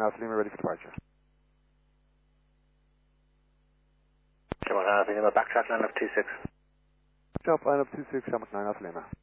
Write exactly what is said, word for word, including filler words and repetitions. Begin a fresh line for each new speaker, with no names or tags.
Alpha Lima, ready for departure.
Shamrock nine Alpha Lima, backtrack line up two six.
Drop line up two six, Shamrock nine Alpha Lima.